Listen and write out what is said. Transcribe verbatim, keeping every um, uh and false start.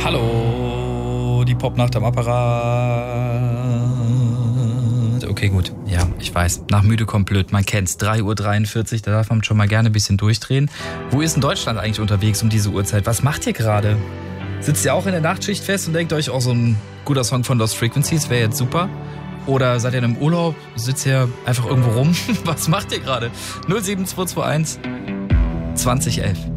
Hallo, die Popnacht am Apparat. Okay, gut. Ja, ich weiß. Nach müde kommt blöd. Man kennt's. drei Uhr dreiundvierzig, da darf man schon mal gerne ein bisschen durchdrehen. Wo ist in Deutschland eigentlich unterwegs um diese Uhrzeit? Was macht ihr gerade? Sitzt ihr auch in der Nachtschicht fest und denkt euch, auch so ein guter Song von Lost Frequencies wäre jetzt super? Oder seid ihr in einem Urlaub? Sitzt ihr einfach irgendwo rum? Was macht ihr gerade? null sieben zwei zwei eins zwanzig elf